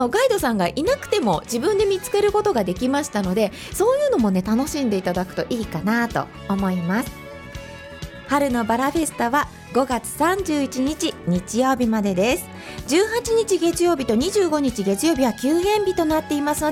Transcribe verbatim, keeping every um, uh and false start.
ガイドさんがいなくても自分で見つけることができましたので、そういうのもね楽しんでいただくといいかなと思います。春のバラフェスタはごがつさんじゅういちにち日曜日までです。じゅうはちにち月曜日とにじゅうごにち月曜日は休園日となっていますので